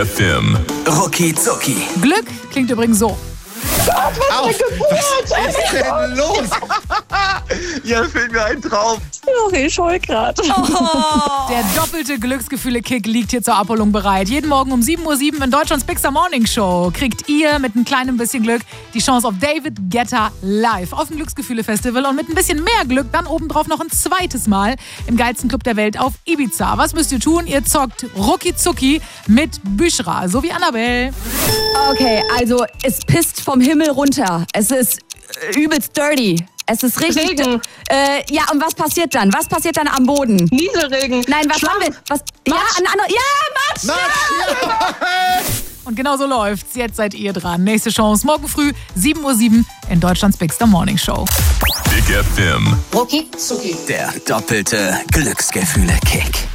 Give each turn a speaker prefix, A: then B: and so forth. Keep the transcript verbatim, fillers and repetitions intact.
A: F M. Rucki Zucki.
B: Glück klingt übrigens so.
C: Gott, was
D: Auf,
C: für Geburt!
D: was ist denn los?
C: Ja, fehlt mir ein Traum.
E: Oh, ich heul grad.
B: Der doppelte Glücksgefühle-Kick liegt hier zur Abholung bereit. Jeden Morgen um sieben Uhr sieben in Deutschlands Big Star Morning Show kriegt ihr mit ein kleinem bisschen Glück die Chance auf David Guetta live auf dem Glücksgefühle-Festival und mit ein bisschen mehr Glück dann obendrauf noch ein zweites Mal im geilsten Club der Welt auf Ibiza. Was müsst ihr tun? Ihr zockt Rucki Zucki mit Büschra, so wie Annabelle.
E: Okay, also es pisst vom Himmel runter. Es ist äh, übelst dirty. Es ist richtig.
F: Regen.
E: Äh, ja, und was passiert dann? Was passiert dann am Boden?
F: Nieselregen.
E: Nein, was
F: Schlamm.
E: haben wir? Was? Ja, an andere. Ja, Matsch!
B: Und genau so läuft's. Jetzt seid ihr dran. Nächste Chance morgen früh, sieben Uhr sieben in Deutschlands Big Star Morning Show.
A: Big F M.
G: Rucki Zucki.
A: Der doppelte Glücksgefühle-Kick.